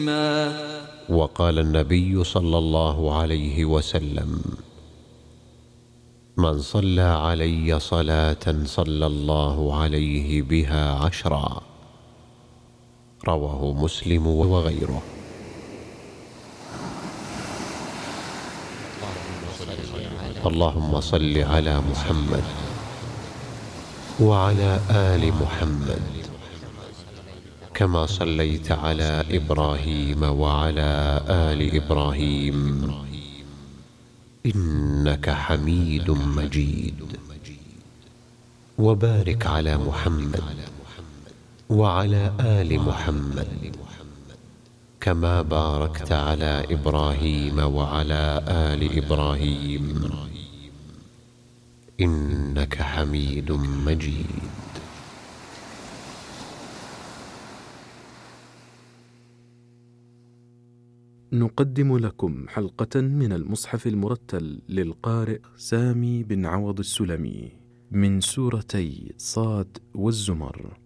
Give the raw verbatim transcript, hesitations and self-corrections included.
وقال النبي صلى الله عليه وسلم: من صلى علي صلاة صلى الله عليه بها عشرا. رواه مسلم وغيره. اللهم صل على محمد وعلى آل محمد كما صليت على إبراهيم وعلى آل إبراهيم إنك حميد مجيد. وبارك على محمد وعلى آل محمد كما باركت على إبراهيم وعلى آل إبراهيم إنك حميد مجيد. نقدم لكم حلقة من المصحف المرتل للقارئ سامي بن عوض السلمي من سورتي صاد والزمر.